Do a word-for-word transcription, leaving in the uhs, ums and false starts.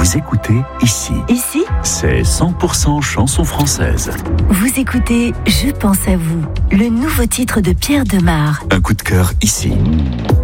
Vous écoutez ici. Ici, c'est cent pour cent chanson française. Vous écoutez Je pense à vous, le nouveau titre de Pierre Demar. Un coup de cœur ici.